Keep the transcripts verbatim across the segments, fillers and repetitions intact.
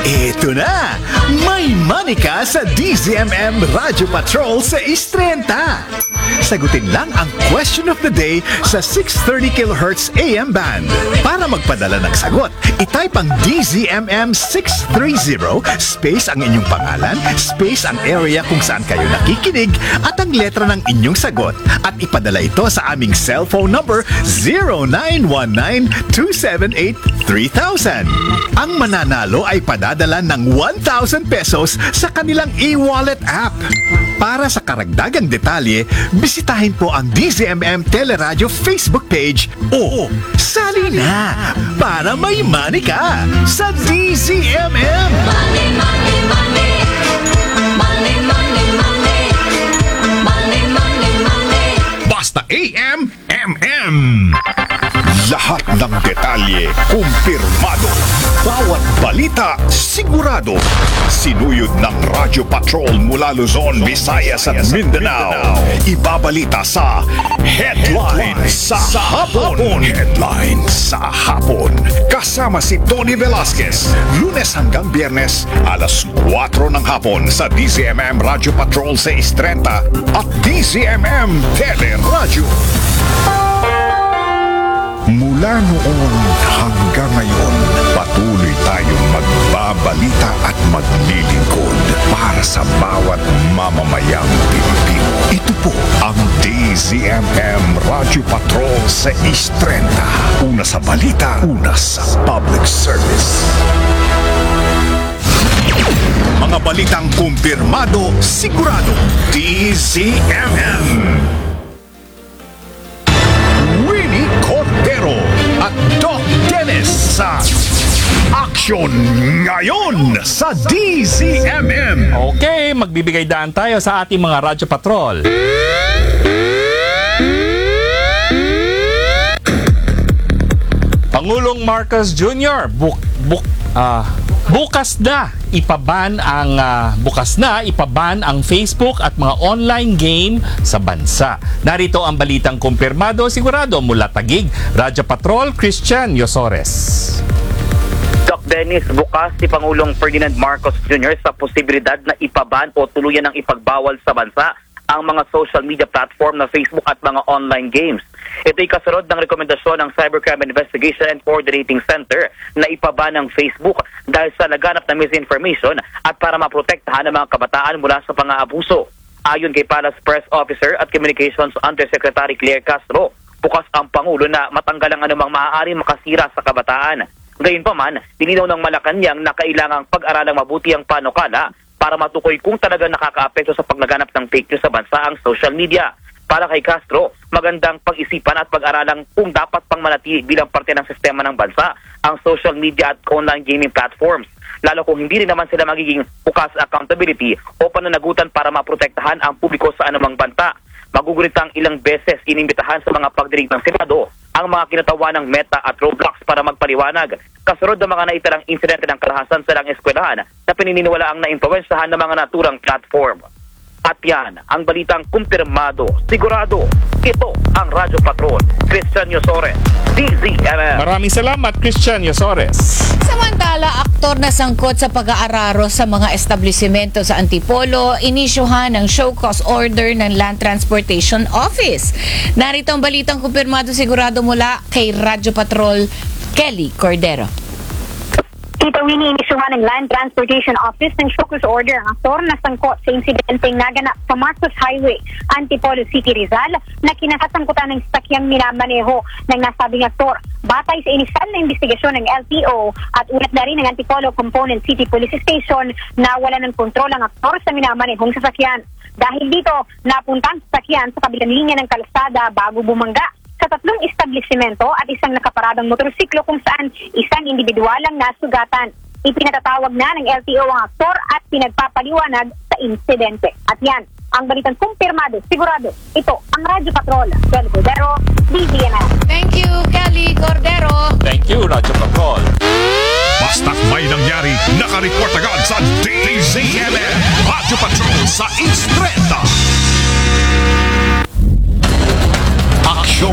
Eto na! May money ka sa D Z M M Radio Patrol sa Istrenta! Sagutin lang ang question of the day sa six thirty kilohertz A M band. Para magpadala ng sagot, itype ang D Z M M six thirty space ang inyong pangalan, space ang area kung saan kayo nakikinig at ang letra ng inyong sagot at ipadala ito sa aming cellphone number zero nine one nine two seven eight three thousand. Ang mananalo ay padadala ng one thousand pesos sa kanilang e-wallet app. Para sa karagdagang detalye, bisitahin po ang D Z M M Teleradio Facebook page o sali na para may money ka sa D Z M M. Money, money, money. Money, money, money. Money, money, money. Basta A M M M. Lahat ng detalye kumpirmado. Bawat balita sigurado. Sinuyod ng Radyo Patrol mula Luzon, Visayas at Mindanao. Ibabalita sa Headline sa Hapon. Headline sa Hapon. Kasama si Tony Velasquez. Lunes hanggang Biyernes, alas kwatro ng hapon sa D Z M M Radyo Patrol sa Istrenta at D Z M M Teleradyo. Mula noon hanggang ngayon, patuloy tayong magbabalita at maglilingkod para sa bawat mamamayang Pilipino. Ito po ang D Z M M Radio Patrol sa Istrenta. Una sa balita, una sa public service. Mga balitang kumpirmado, sigurado, D Z M M. Cordero at Doc Dennis sa Action Ngayon sa D Z M M. Okay, magbibigay daan tayo sa ating mga Radyo Patrol. Pangulong Marcos Junior Buk, buk, ah, bukas na ipaban ang uh, bukas na ipaban ang Facebook at mga online game sa bansa. Narito ang balitang kumpirmado sigurado mula Taguig, Radyo Patrol, Christian Yosores. Doc Dennis, bukas si Pangulong Ferdinand Marcos Junior sa posibilidad na ipaban o tuluyan ng ipagbawal sa bansa ang mga social media platform na Facebook at mga online games. Ito'y kasunod ng rekomendasyon ng Cybercrime Investigation and Coordinating Center na ipaban ng Facebook dahil sa laganap na misinformation at para maprotektahan ang mga kabataan mula sa pang-aabuso. Ayon kay Palace Press Officer at Communications Undersecretary Claire Castro, bukas ang Pangulo na matanggal ang anumang maaaring makasira sa kabataan. Gayunpaman, nilinaw ng Malacanang na kailangang pag-aralang mabuti ang panukala para matukoy kung talaga nakakaapekto sa paglaganap ng fake news sa bansa ang social media. Para kay Castro, magandang pag-isipan at pag-aralang kung dapat pang manatili bilang parte ng sistema ng bansa ang social media at online gaming platforms, lalo kung hindi rin naman sila magiging bukas accountability o pananagutan para maprotektahan ang publiko sa anumang banta. Magugunitang ilang beses inimbitahan sa mga pagdinig ng Senado ang mga kinatawa ng Meta at Roblox para magpaliwanag. Kasunod ng mga naitalang insidente ng karahasan sa ilang eskwelahan na pininiwala ang naimpluwensyahan ng mga naturang platform. At yan, ang balitang kumpirmado, sigurado. Ito ang Radyo Patrol, Christian Yosores, D Z M M. Maraming salamat, Christian Yosores. Samantala, aktor na sangkot sa pag-aararo sa mga establishmento sa Antipolo, inisyuhan ng show cause order ng Land Transportation Office. Narito ang balitang kumpirmado sigurado mula kay Radyo Patrol, Kelly Cordero. Ito iniisyuhan ng Land Transportation Office ng show cause order ang aktor na sangkot sa insidenteng naganap sa Marcos Highway, Antipolo City, Rizal na kinakasangkutan ng sakyang minamaneho ng nasabing aktor. Batay sa inisyal na investigasyon ng L T O at ulat na rin ng Antipolo Component City Police Station na wala ng kontrol ang aktor sa minamanehong sasakyan. Dahil dito, napunta ang sasakyan sa kabilang linya ng kalsada bago bumangga sa tatlong establishmento at isang nakaparadang motorsiklo kung saan isang individual ang nasugatan. Ipinatatawag na ng L T O ang aktor at pinagpapaliwanag sa insidente. At yan, ang balitang kumpirmado, sigurado. Ito ang Radyo Patrol, Kelly Cordero, D Z M M. Thank you, Kelly Cordero. Thank you, Radyo Patrol. Basta't may nangyari, nakareport agad sa D Z M M Radio Patrol sa Istrenta. Aksyong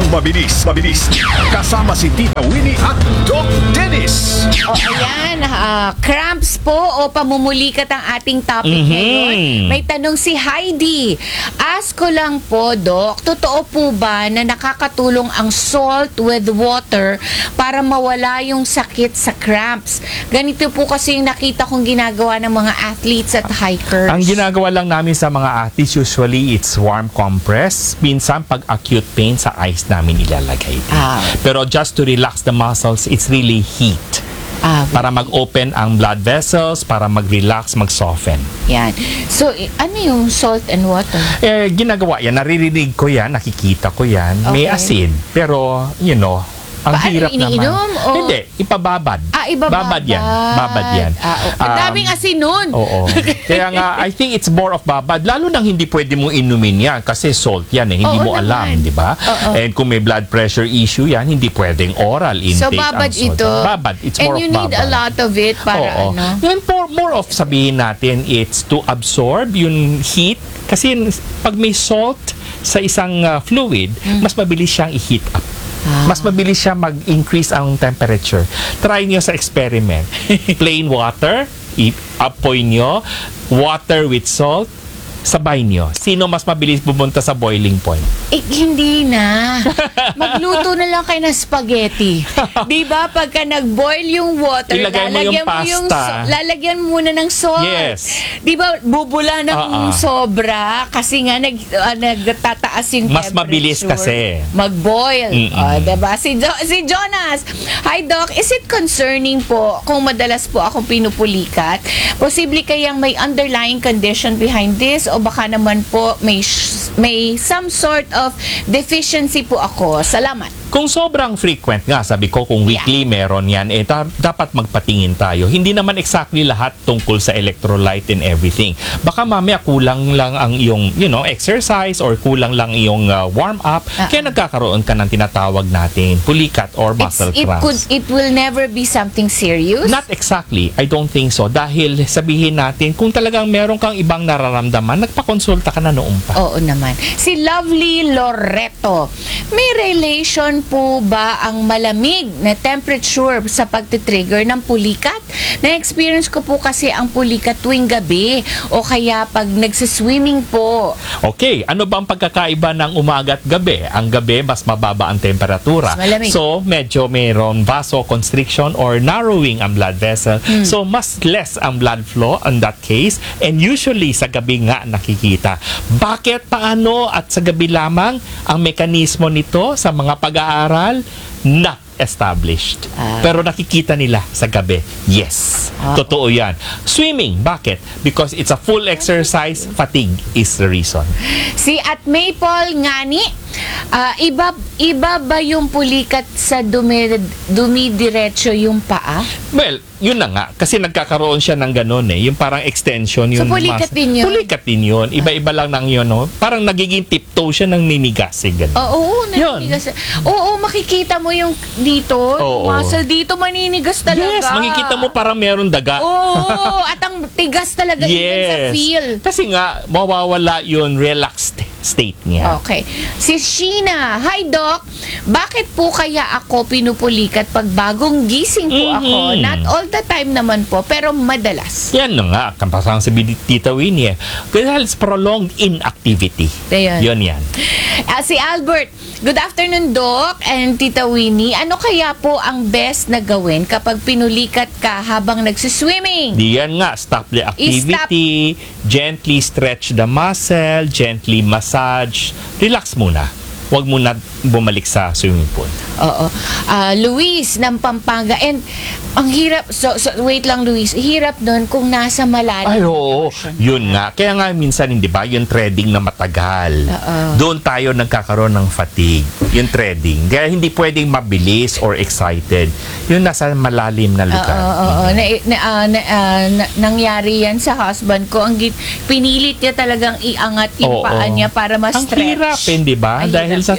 mabilis, mabilis. Kasama si Tita Winnie at Doc Dennis. O ayan, ah, cramps po o pamumulikat ang ating topic Mhm. ngayon. May tanong si Heidi. Ask ko lang po, Doc, totoo po ba na nakakatulong ang salt with water para mawala yung sakit sa cramps? Ganito po kasi yung nakita kong ginagawa ng mga athletes at hikers. Ang ginagawa lang namin sa mga athletes, usually it's warm compress. Minsan, pag acute pain, sa ice namin ilalagay. Ah. Pero just to relax the muscles, it's really heat. Ah, Para mag-open ang blood vessels, para mag-relax, mag-soften. yan. So, i- ano yung salt and water? Eh, ginagawa yan. Naririnig ko yan, nakikita ko yan. May Okay. asin. Pero, you know, ang Paano, hirap naman. iniinom o- Hindi, ipababad. Ah, ibababad. Babad yan. Babad yan. Ah, oh. Ang Um, daming asin nun. Oo. Kaya nga, I think it's more of babad. Lalo nang hindi pwede mong inumin yan kasi salt yan eh. Hindi Oo mo naman. alam, di ba? Oo. And kung may blood pressure issue yan, hindi pwedeng oral intake. So, babad ang salt. ito. Babad. It's And more you of need babad. a lot of it para Oo. ano? Yan, more, more of sabihin natin, it's to absorb yung heat. Kasi pag may salt sa isang uh, fluid, Hmm. mas mabilis siyang i-heat up. Ah. Mas mabilis siya mag-increase ang temperature. Try nyo sa experiment. Plain water, i-apoy nyo, water with salt, sabay nyo. Sino mas mabilis pumunta sa boiling point? Eh, hindi na. Magluto na lang kayo ng spaghetti. Di ba? Pagka nag-boil yung water, Ilagay mo yung lalagyan mo yung pasta. so- lalagyan mo muna ng salt. Yes. Di ba? Bubula ng Ah, ah. sobra kasi nga nag, ah, nagtataas yung Mas temperature. mabilis kasi. Mag-boil. Mm-mm. O, diba? Si, jo- si Jonas, hi Doc, is it concerning po kung madalas po akong pinupulikat? Posible kayang may underlying condition behind this o baka naman po may sh- may some sort of deficiency po ako. Salamat. Kung sobrang frequent nga, sabi ko, kung weekly meron yan, eh, ta- dapat magpatingin tayo. Hindi naman exactly lahat tungkol sa electrolyte and everything. Baka mamaya kulang lang ang iyong, you know, exercise or kulang lang iyong uh, warm up. Ah. Kaya nagkakaroon ka ng tinatawag natin pulikat or It's, muscle it cramps. could it will never be something serious. Not exactly. I don't think so. Dahil sabihin natin, kung talagang meron kang ibang nararamdaman, nagpakonsulta ka na noon pa. Oo naman. Si Lovely Loreto, may relation po ba ang malamig na temperature sa pagtitrigger ng pulikat? Na-experience ko po kasi ang pulikat tuwing gabi o kaya pag nagsiswimming po. Okay, ano ba ang pagkakaiba ng umaga at gabi? Ang gabi, mas mababa ang temperatura. Mas malamig. So, medyo mayroon vasoconstriction or narrowing ang blood vessel. Hmm. So, mas less ang blood flow in that case. And usually, sa gabi nga nakikita. Bakit, paano, at sa gabi lamang ang mekanismo nito sa mga pag-aaral? Not established. Ah. Pero nakikita nila sa gabi. Yes. Ah. Totoo yan. Swimming, bakit? Because it's a full exercise, fatigue is the reason. Si at Maple Ngani, ah, iba iba ba yung pulikat sa dumi, dumidiretso yung paa? Well, yun na nga. Kasi nagkakaroon siya ng ganun eh. Yung parang extension. So, Yung pulikat mas- din yun? Pulikat din yun. Iba-iba lang ng yun. No? Parang nagiging tiptoe siya ng ninigas. Eh, ganun. Oo, oo, Yun. naninigas. Oo, makikita mo yung dito, Oo. muscle dito maninigas talaga. Yes, makikita mo parang meron daga. Oo, at ang tigas talaga even sa Yes. feel. Kasi nga, mawawala yun relaxed state niya. Okay. Si Sheena, hi Doc, bakit po kaya ako pinupulikat pag bagong gising po ako? Mhm. Not all the time naman po, pero madalas. Yan na nga, kampasang si Tita Winnie eh. Dahil it's prolonged inactivity. Ayan. Yun yan. Ah, si Albert, good afternoon Doc and Tita Winnie. Ano kaya po ang best na gawin kapag pinulikat ka habang nagsiswimming? Di yan nga, stop the activity, gently stretch the muscle, gently massage, relax muna. Huwag muna bumalik sa swimming pool. Oo. Ah, Luis ng Pampanga. And ang hirap, so, so wait lang Luis, hirap nun kung nasa malalim. Ay, oo. Yun nga. Kaya nga minsan, hindi ba, yung threading na matagal. Oo. Doon tayo nagkakaroon ng fatigue. Yung threading. Kaya hindi pwedeng mabilis or excited. Yung nasa malalim na Oo, lugar. oo, oo. Na, na, ah, na, ah, na- nangyari yan sa husband ko. Ang git, pinilit niya talagang iangat yung Oo. paa niya para Ang ma-stretch. hirap, hindi ba? Ang Dahil hirap sa yun. tubig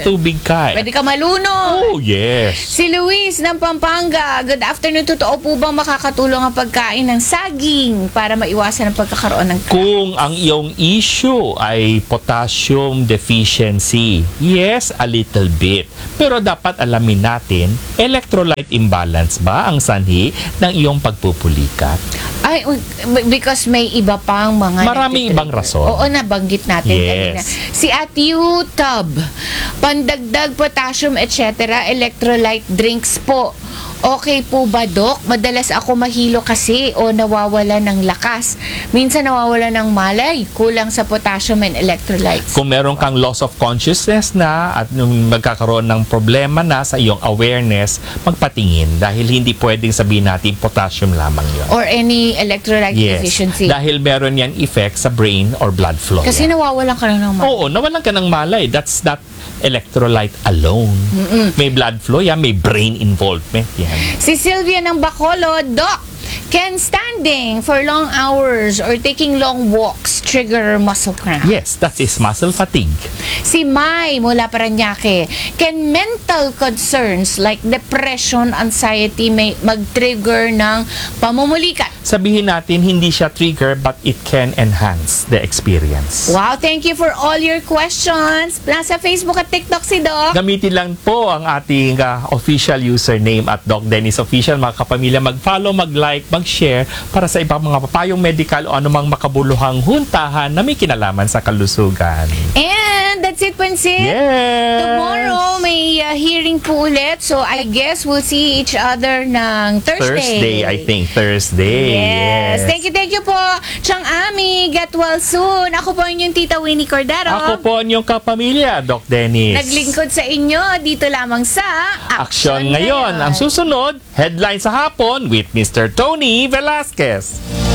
mahusay. Pwede ka malunod. Oh, yes. Si Luis ng Pampanga, good afternoon. Totoo po bang makakatulong ang pagkain ng saging para maiwasan ang pagkakaroon ng Kung ang iyong issue ay potassium deficiency, yes, a little bit. Pero dapat alamin natin, electrolyte imbalance ba ang sanhi ng iyong pagpupulikat? Ay, because may iba pang mga Maraming nagtitrigger. ibang rason. Oo, nabanggit natin Yes. kanina. Si Atiu Tub, pandagdag potassium et cetera electrolyte drinks po. Okay po ba, Dok? Madalas ako mahilo kasi o nawawala ng lakas. Minsan nawawala ng malay, kulang sa potassium and electrolytes. Kung meron kang loss of consciousness na at nung magkakaroon ng problema na sa iyong awareness, magpatingin dahil hindi pwedeng sabihin natin potassium lamang yun. Or any electrolyte Yes, deficiency. dahil meron yan effect sa brain or blood flow. Kasi yan. nawawalan ka lang ng malay. Oo, nawalan ka ng malay. That's not electrolyte alone. May blood flow yan, may brain involvement yan. Si Sylvia ng Bacolod, Doc, can standing for long hours or taking long walks trigger muscle cramp? Yes, that is muscle fatigue. Si Mai mula Paranaque, can mental concerns like depression, anxiety may mag-trigger ng pamumulikat? Sabihin natin, hindi siya trigger but it can enhance the experience. Wow, thank you for all your questions. Nasa Facebook at TikTok si Doc. Gamitin lang po ang ating uh, official username at Doc Dennis Official. Mga kapamilya, mag-follow, mag-like, mag-share para sa ibang mga papayong medical o anumang makabuluhang huntahan na may kinalaman sa kalusugan. And that's it, Pansit. Yes! Tomorrow may uh, hearing po ulit. So I guess we'll see each other ng Thursday. Thursday, I think. Thursday. Yes. Thank you, thank you po. Chang Ami, get well soon. Ako po inyong Tita Winnie Cordero. Ako po ang iyong kapamilya, Doc Dennis. Naglingkod sa inyo dito lamang sa Aksyon ngayon. Ang susunod, headline sa hapon with Mister Tony Velasquez.